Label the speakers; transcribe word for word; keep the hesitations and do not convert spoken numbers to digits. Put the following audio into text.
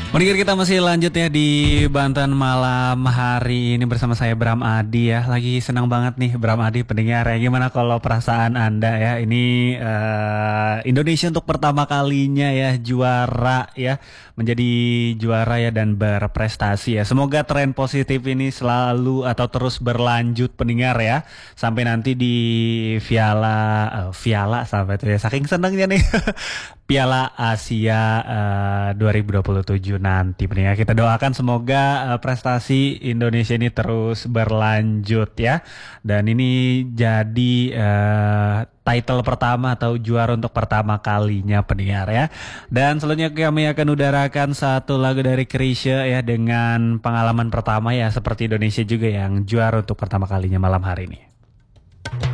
Speaker 1: Pendengar kita masih lanjut ya di Banten malam hari ini bersama saya Bram Adi ya. Lagi senang banget nih Bram Adi pendengar ya. Gimana kalau perasaan Anda ya? Ini eh, Indonesia untuk pertama kalinya ya juara ya. Menjadi juara ya dan berprestasi ya. Semoga tren positif ini selalu atau terus berlanjut pendengar ya. Sampai nanti di Piala eh, Piala sampai tuh ya. Saking senangnya nih. Piala Asia eh, dua ribu dua puluh tujuh nanti ya. Kita doakan semoga eh, prestasi Indonesia ini terus berlanjut ya. Dan ini jadi eh, title pertama atau juara untuk pertama kalinya pendengar ya. Dan selanjutnya kami akan udarakan satu lagu dari Chrisye ya dengan pengalaman pertama ya seperti Indonesia juga yang juara untuk pertama kalinya malam hari ini.